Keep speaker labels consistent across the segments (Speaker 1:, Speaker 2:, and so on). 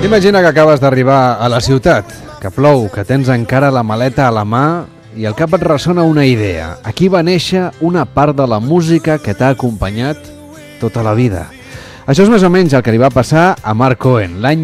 Speaker 1: Imagina que acabes d'arribar a la ciutat, que plou, que tens encara la maleta a la mà i al cap et ressona una idea. Aquí va néixer una part de la música que t'ha acompanyat tota la vida. Això és més o menys el que li va passar a Mark Cohen. L'any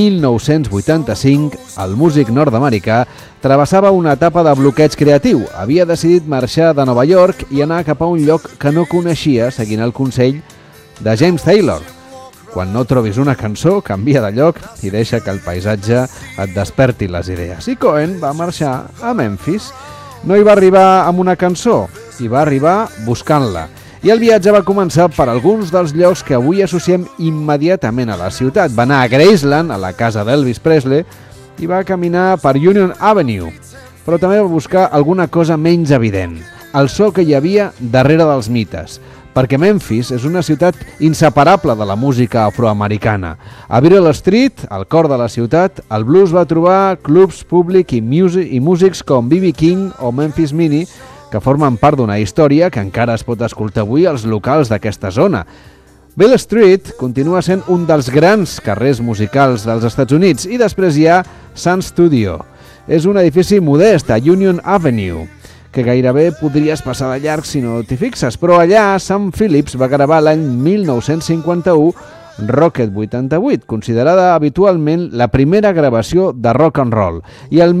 Speaker 1: 1985, el músic nord-americà travessava una etapa de bloqueig creatiu. Havia decidit marxar de Nova York i anar cap a un lloc que no coneixia, seguint el consell de James Taylor. Quan no trobis una cançó, canvia de lloc i deixa que el paisatge et desperti les idees. I Cohen va marxar a Memphis. No hi va arribar amb una cançó, hi va arribar buscant-la. I el viatge va començar per alguns dels llocs que avui associem immediatament a la ciutat. Va anar a Graceland, a la casa d'Elvis Presley, i va caminar per Union Avenue. Però també va buscar alguna cosa menys evident, el so que hi havia darrere dels mites. Perquè Memphis és una ciutat inseparable de la música afroamericana. A Beale Street, al cor de la ciutat, el blues va trobar clubs públics i músics com B.B. King o Memphis Minnie, que formen part d'una història que encara es pot escoltar avui als locals d'aquesta zona. Beale Street continua sent un dels grans carrers musicals dels Estats Units i després hi ha Sun Studio. És un edifici modest a Union Avenue, que gairebé podries passar de llarg si no t'hi fixes, però allà Sam Phillips va gravar l'any 1951 Rocket 88, considerada habitualment la primera gravació de rock and roll. I el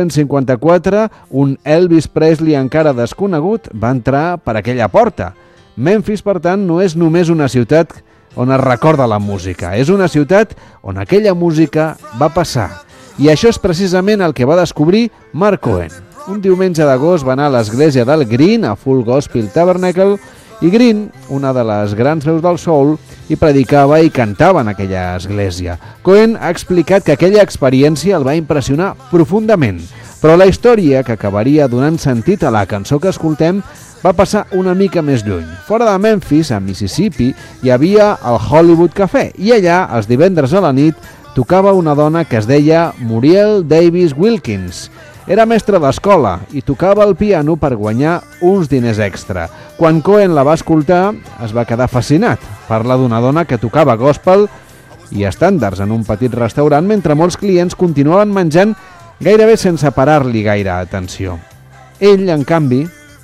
Speaker 1: 1954 un Elvis Presley encara desconegut va entrar per aquella porta. Memphis, per tant, no és només una ciutat on es recorda la música, és una ciutat on aquella música va passar. I això és precisament el que va descobrir Mark Cohen. Un diumenge d'agost va anar a l'església del Green, a Full Gospel Tabernacle, i Green, una de les grans veus del soul, hi predicava i cantava en aquella església. Cohen ha explicat que aquella experiència el va impressionar profundament, però la història que acabaria donant sentit a la cançó que escoltem va passar una mica més lluny. Fora de Memphis, a Mississippi, hi havia el Hollywood Café, i allà, els divendres a la nit, tocava una dona que es deia Muriel Davis Wilkins. Era mestre d'escola i tocava el piano per guanyar uns diners extra. Quan Cohen la va escoltar, es va quedar fascinat. Parla d'una dona que tocava gospel i estàndards en un petit restaurant mentre molts clients continuaven menjant gairebé sense parar-li gaire atenció. Ell, en canvi,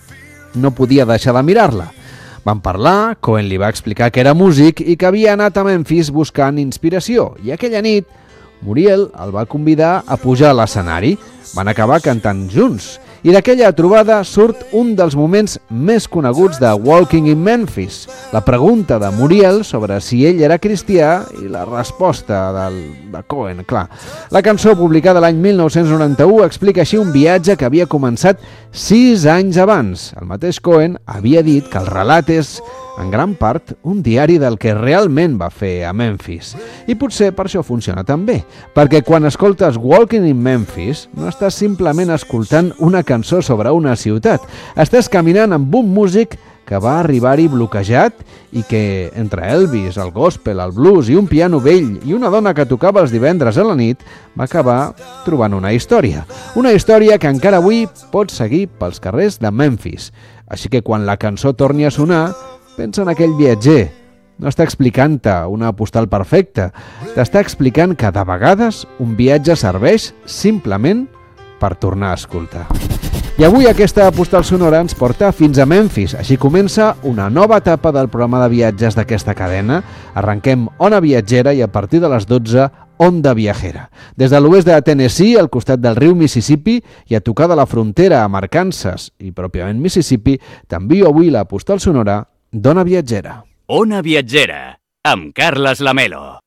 Speaker 1: no podia deixar de mirar-la. Van parlar, Cohen li va explicar que era músic i que havia anat a Memphis buscant inspiració. I aquella nit, Muriel el va convidar a pujar a l'escenari. Van acabar cantant junts. I d'aquella trobada surt un dels moments més coneguts de Walking in Memphis. La pregunta de Muriel sobre si ell era cristià i la resposta de Cohen, clar. La cançó, publicada l'any 1991, explica així un viatge que havia començat 6 anys abans. El mateix Cohen havia dit que el relat és, en gran part, un diari del que realment va fer a Memphis. I potser per això funciona tan bé, perquè quan escoltes Walking in Memphis no estàs simplement escoltant una cançó sobre una ciutat, estàs caminant amb un músic que va arribar-hi bloquejat i que, entre Elvis, el gospel, el blues i un piano vell i una dona que tocava els divendres a la nit, va acabar trobant una història. Una història que encara avui pot seguir pels carrers de Memphis. Així que quan la cançó torni a sonar, pensa en aquell viatger. No està explicant-te una postal perfecta. T'està explicant que de vegades un viatge serveix simplement per tornar a escoltar. I avui aquesta postal sonora ens porta fins a Memphis. Així comença una nova etapa del programa de viatges d'aquesta cadena. Arrenquem Ona Viatgera i a partir de les 12 Onda Viajera. Des de l'oest de Tennessee, al costat del riu Mississippi i a tocar de la frontera amb Arkansas i pròpiament Mississippi, t'envio avui la postal sonora d'Ona Viatgera.
Speaker 2: Ona Viatgera, amb Carles Lamelo.